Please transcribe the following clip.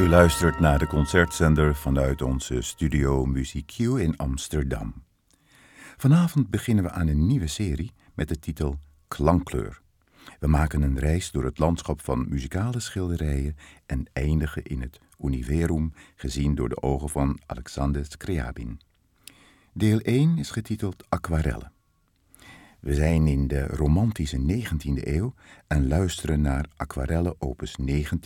U luistert naar de concertzender vanuit onze studio Music Q in Amsterdam. Vanavond beginnen we aan een nieuwe serie met de titel Klankkleur. We maken een reis door het landschap van muzikale schilderijen en eindigen in het univerum gezien door de ogen van Alexander Scriabin. Deel 1 is getiteld Aquarellen. We zijn in de romantische 19e eeuw en luisteren naar Aquarellen opus 19